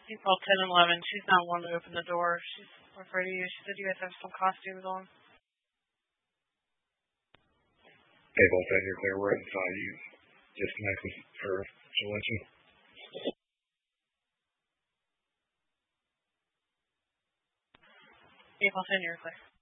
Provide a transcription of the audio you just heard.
April 10 and 11. She's not one to open the door. She's afraid of you. She said you guys have some costumes on. They both said you're clear. We're inside. You disconnect with her. She'll let you. April 10, you're clear.